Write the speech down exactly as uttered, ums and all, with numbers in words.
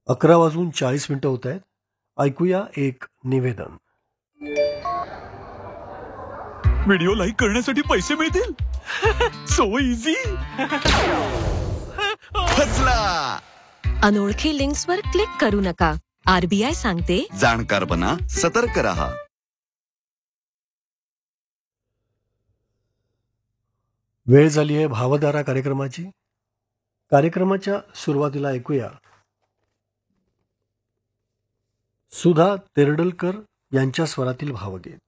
अकरा वाजून चाळीस मिनिटं होत आहेत. ऐकूया एक निवेदन. व्हिडिओ लाईक करण्यासाठी पैसे मिळतील. So easy. फसला. अनोळखी लिंक्सवर क्लिक करू नका. आरबीआय सांगते, जाणकार बना, सतर्क रहा. वेळ झाली आहे भावधारा कार्यक्रमाची. कार्यक्रमाच्या सुरुवातीला ऐकूया सुधा तेरडलकर यांच्या स्वरातील भावगीत.